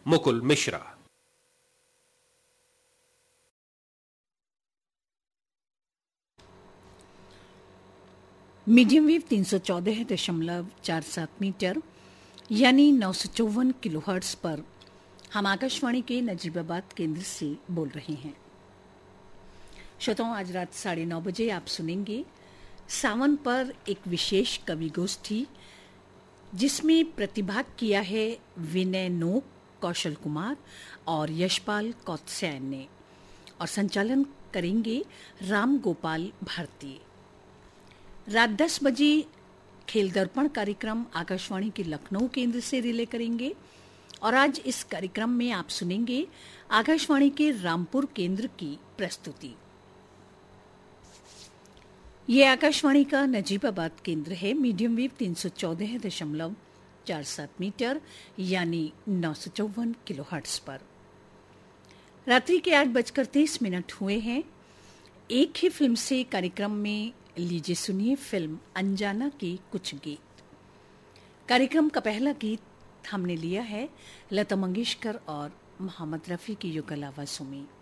Mukul Mishra. Medium wave 314.47 metre यानी 954 kilohertz पर हम आकाशवाणी के नजीबाबाद केंद्र से बोल रहे हैं। श्रोताओं, आज रात 9:30 बजे आप सुनेंगे सावन पर एक विशेष कवि गोष्ठी, जिसमें प्रतिभाग किया है विनय नोक, कौशल कुमार और यशपाल कौत्स्यायन ने, और संचालन करेंगे राम गोपाल भारती। रात 10 बजे खेल दर्पण कार्यक्रम आकाशवाणी के लखनऊ केंद्र से रिले करेंगे, और आज इस कार्यक्रम में आप सुनेंगे आकाशवाणी के रामपुर केंद्र की प्रस्तुति। ये आकाशवाणी का नजीबाबाद केंद्र है। मीडियम वेव 314.47 मीटर यानी 954 किलोहर्ट्ज पर। रात्रि के 8:30 हुए हैं। एक ही फिल्म से कार्यक्रम में लीजिए सुनिए फिल्म अनजाना के कुछ गीत। कार्यक्रम का पहला गीत हमने लिया है लता मंगेशकर और मोहम्मद रफी की युगल आवाज़ों में।